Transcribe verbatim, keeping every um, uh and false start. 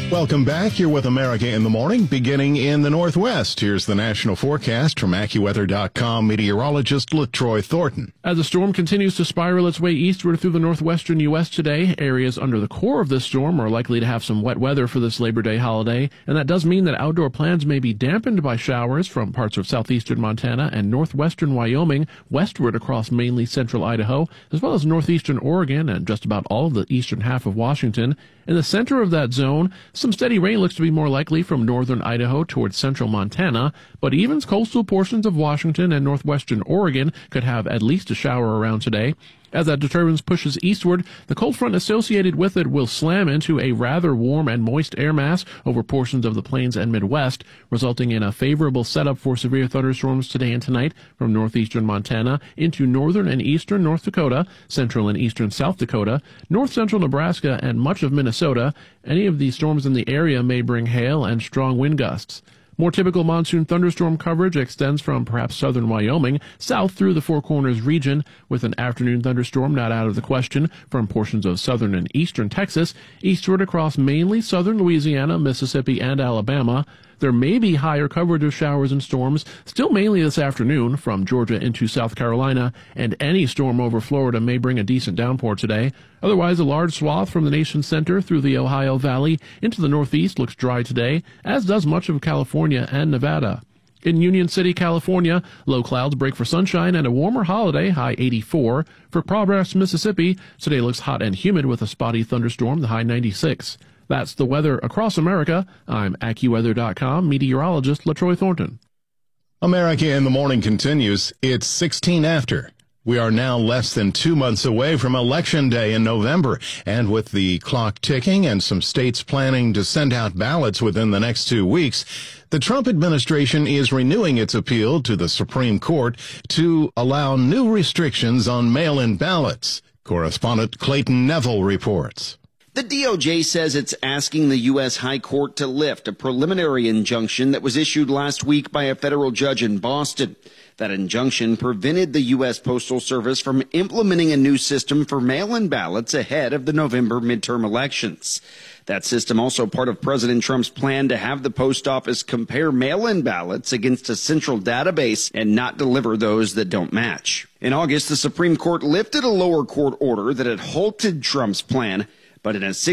Welcome back. You're with America in the Morning, beginning in the Northwest. Here's the national forecast from AccuWeather dot com meteorologist LaTroy Thornton. As the storm continues to spiral its way eastward through the northwestern U S today, areas under the core of this storm are likely to have some wet weather for this Labor Day holiday, and that does mean that outdoor plans may be dampened by showers from parts of southeastern Montana and northwestern Wyoming westward across mainly central Idaho, as well as northeastern Oregon and just about all of the eastern half of Washington. In the center of that zone, some steady rain looks to be more likely from northern Idaho towards central Montana, but even coastal portions of Washington and northwestern Oregon could have at least a shower around today. As that disturbance pushes eastward, the cold front associated with it will slam into a rather warm and moist air mass over portions of the plains and Midwest, resulting in a favorable setup for severe thunderstorms today and tonight from northeastern Montana into northern and eastern North Dakota, central and eastern South Dakota, north-central Nebraska, and much of Minnesota. Any of these storms in the area may bring hail and strong wind gusts. More typical monsoon thunderstorm coverage extends from perhaps southern Wyoming south through the Four Corners region, with an afternoon thunderstorm not out of the question from portions of southern and eastern Texas eastward across mainly southern Louisiana, Mississippi, and Alabama. There may be higher coverage of showers and storms still mainly this afternoon from Georgia into South Carolina, and any storm over Florida may bring a decent downpour today. Otherwise, a large swath from the nation's center through the Ohio Valley into the northeast looks dry today, as does much of California and Nevada. In Union City, California, low clouds break for sunshine and a warmer holiday, high eighty-four. For Progress, Mississippi, today looks hot and humid with a spotty thunderstorm, the high ninety-six. That's the weather across America. I'm AccuWeather dot com meteorologist LaTroy Thornton. America in the Morning continues. It's sixteen after. We are now less than two months away from Election Day in November, and with the clock ticking and some states planning to send out ballots within the next two weeks, the Trump administration is renewing its appeal to the Supreme Court to allow new restrictions on mail-in ballots. Correspondent Clayton Neville reports. The D O J says it's asking the U S High Court to lift a preliminary injunction that was issued last week by a federal judge in Boston. That injunction prevented the U S Postal Service from implementing a new system for mail-in ballots ahead of the November midterm elections. That system also part of President Trump's plan to have the post office compare mail-in ballots against a central database and not deliver those that don't match. In August, the Supreme Court lifted a lower court order that had halted Trump's plan, but in a